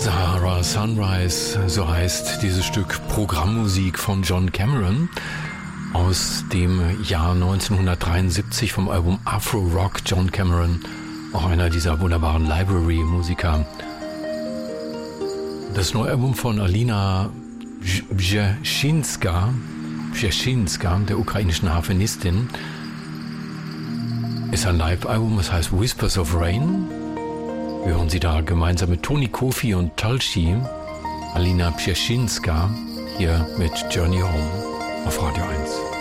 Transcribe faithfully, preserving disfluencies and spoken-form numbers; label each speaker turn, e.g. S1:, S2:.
S1: Sahara Sunrise, so heißt dieses Stück Programmmusik von John Cameron aus dem Jahr neunzehnhundertdreiundsiebzig vom Album Afro Rock. John Cameron, auch einer dieser wunderbaren Library-Musiker. Das neue Album von Alina Brzezzinska, Brzezzinska, der ukrainischen Harfenistin, ist ein Live-Album, das heißt Whispers of Rain. Wir hören sie da gemeinsam mit Toni Kofi und Talshi, Alina Brzezcinska, hier mit Journey Home auf Radio eins.